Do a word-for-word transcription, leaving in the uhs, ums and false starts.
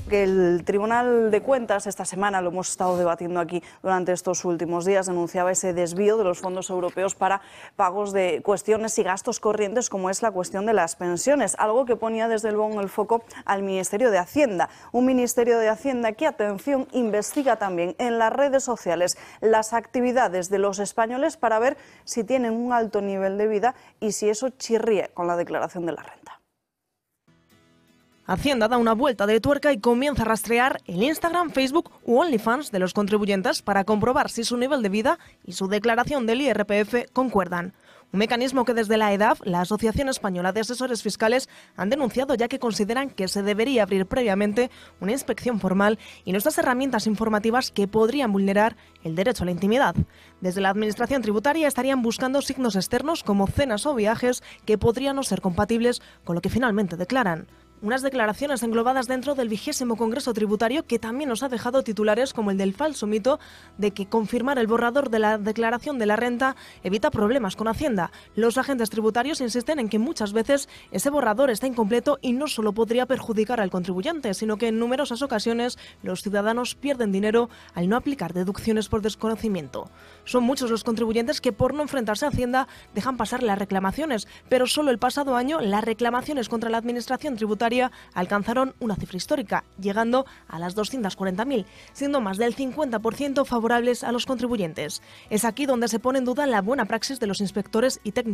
que el Tribunal de Cuentas esta semana, lo hemos estado debatiendo aquí durante estos últimos días, denunciaba ese desvío de los fondos europeos para pagos de cuestiones y gastos corrientes, como es la cuestión de las pensiones, algo que ponía desde luego en el foco al Ministerio de Hacienda. Un Ministerio de Hacienda que, atención, investiga también en las redes sociales las actividades de los españoles para ver si tienen un alto nivel de vida y si eso chirría con la declaración de la renta. Hacienda da una vuelta de tuerca y comienza a rastrear el Instagram, Facebook u OnlyFans de los contribuyentes para comprobar si su nivel de vida y su declaración del I R P F concuerdan. Un mecanismo que desde la E D A F, la Asociación Española de Asesores Fiscales, han denunciado, ya que consideran que se debería abrir previamente una inspección formal y no estas herramientas informativas que podrían vulnerar el derecho a la intimidad. Desde la Administración Tributaria estarían buscando signos externos como cenas o viajes que podrían no ser compatibles con lo que finalmente declaran. Unas declaraciones englobadas dentro del vigésimo Congreso Tributario que también nos ha dejado titulares como el del falso mito de que confirmar el borrador de la declaración de la renta evita problemas con Hacienda. Los agentes tributarios insisten en que muchas veces ese borrador está incompleto y no solo podría perjudicar al contribuyente, sino que en numerosas ocasiones los ciudadanos pierden dinero al no aplicar deducciones por desconocimiento. Son muchos los contribuyentes que, por no enfrentarse a Hacienda, dejan pasar las reclamaciones, pero solo el pasado año las reclamaciones contra la Administración Tributaria alcanzaron una cifra histórica, llegando a las doscientos cuarenta mil, siendo más del cincuenta por ciento favorables a los contribuyentes. Es aquí donde se pone en duda la buena praxis de los inspectores y técnicos